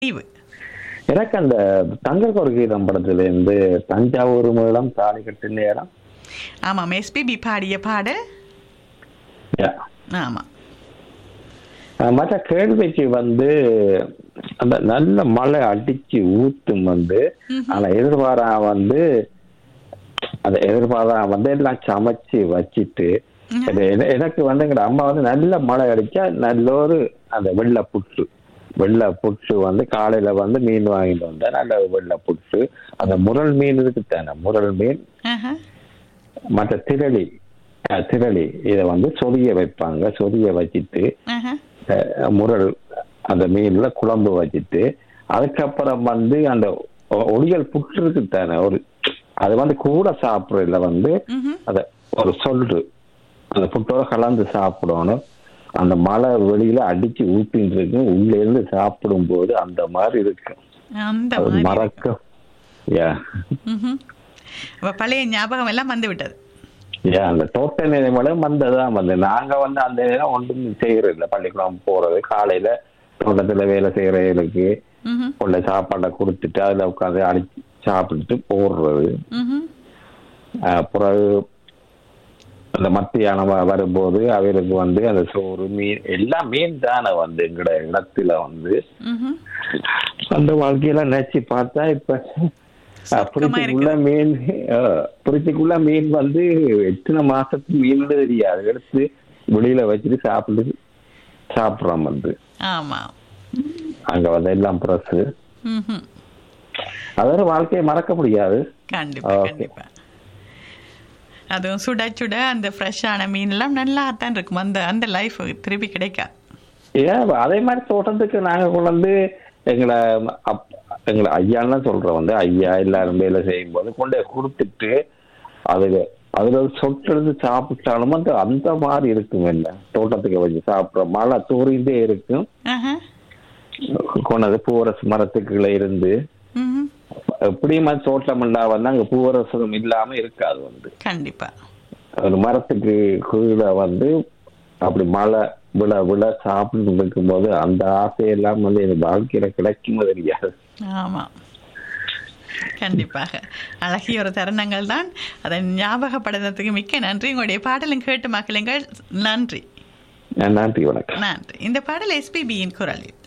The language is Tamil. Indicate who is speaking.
Speaker 1: தீவு.
Speaker 2: எனக்கு அந்த தங்கர் ஒரு கீதம் படத்துல இருந்து தஞ்சாவூர் மேளம் தாலி கட்டு நேரம்.
Speaker 1: ஆமாம், எஸ்பிபி பாடிய பாடல்.
Speaker 2: Yeah.
Speaker 1: ஆமா.
Speaker 2: மற்ற கேள்விக்கு வந்து அந்த நல்ல மழை அடிச்சு ஊத்தும் வந்து, ஆனா எதிர்பாரா வந்து அந்த எதிர்பாரா வந்து எல்லாம் சமைச்சு வச்சுட்டு எனக்கு வந்து எங்க அம்மா வந்து நல்ல மழை அடிச்சா நல்ல ஒரு அந்த வெள்ளை புட்டு வந்து காலையில வந்து மீன் வாங்கிட்டு வந்தா நல்ல வெள்ளை புட்டு, அந்த முரல் மீன் இருக்குத்தானே, முரல் மீன் மற்ற திரளி இதை வந்து சொரிய வைப்பாங்க. சொரிய வச்சுட்டு முரல் அந்த மீன்ல குழம்பு வச்சுட்டு அதுக்கப்புறம் வந்து அந்த ஒளியல் புட்டு இருக்குத்தானே, ஒரு அது வந்து கூட சாப்பிடல வந்து அத ஒரு சொல்லு அந்த புட்டோட கலந்து சாப்பிடணும். அந்த மழை வெளியில அடிச்சு ஊத்தின்னு இருக்கு, உள்ள இருந்து சாப்பிடும் போது அந்த மாதிரி இருக்கு, மறக்க
Speaker 1: பழைய ஞாபகம் எல்லாம் வந்து விட்டது.
Speaker 2: அந்த தோட்ட நிலைமலும் வந்ததான் வந்து நாங்க வந்து அந்த நேரம் ஒன்றும் செய்யறது இல்லை. பள்ளிக்கூடம் போறது, காலையில தோட்டத்துல வேலை செய்யறவங்களுக்கு உள்ள சாப்பாடை கொடுத்துட்டு அதுல உட்காந்து அடிச்சு சாப்பிட்டுட்டு போடுறது. அப்புறம் அந்த மத்தியானம் வரும்போது அவருக்கு வந்து அந்த சோறு மீன் எல்லாம் மீன் தானே வந்து எங்கட இடத்துல வந்து அந்த வாழ்க்கையில நினைச்சு பார்த்தா இப்ப புரிச்சுக்குள்ள மீன் வந்து எத்தனை மாசத்துக்கு மீன் தெரியாது, எடுத்து வெளியில வச்சுட்டு சாப்பிடுறோம் வந்து. அங்க வந்து எல்லாம் பிரஸ், அதோட வாழ்க்கையை மறக்க முடியாது.
Speaker 1: கண்டிப்பா. அதுவும் சுட சுட அந்த ஃப்ரெஷ்ஷான மீன் எல்லாம் நல்லா தான் இருக்கும். அந்த லைஃப் திருப்பி கிடைக்கா.
Speaker 2: அதே மாதிரி தோட்டத்துக்கு நாங்க கொண்டு எங்களை ஐயான்னு சொல்றோம் வந்து, ஐயா எல்லாரும் வேலை செய்யும் போது கொண்டு கொடுத்துட்டு அதுல சொட்டு சாப்பிட்டாலும் அந்த மாதிரி இருக்கும். என்ன தோட்டத்துக்கு வச்சு சாப்பிட்ற மழை தூரிந்தே இருக்கும். கொண்டது பூவரசு மரத்துக்குள்ள இருந்து எப்படியுமா தோட்டம் வந்து அங்க பூவரசம் இல்லாம இருக்காது வந்து.
Speaker 1: கண்டிப்பா
Speaker 2: ஒரு மரத்துக்கு கீழே வந்து அப்படி மழை விழ சாப்பிட்டு இருக்கும் போது அந்த ஆசையெல்லாம் வந்து எனக்கு வாழ்க்கையில கிடைக்கும் தெரியாது.
Speaker 1: ஆமா, கண்டிப்பாக அழகிய ஒரு தருணங்கள் தான். அதை ஞாபகப்படுத்துறதுக்கு மிக்க நன்றி. உங்களுடைய பாடலும் கேட்டு மக்களுங்கள். நன்றி.
Speaker 2: நன்றி, வணக்கம்.
Speaker 1: நன்றி. இந்த பாடல் எஸ்பிபியின் குரலில்.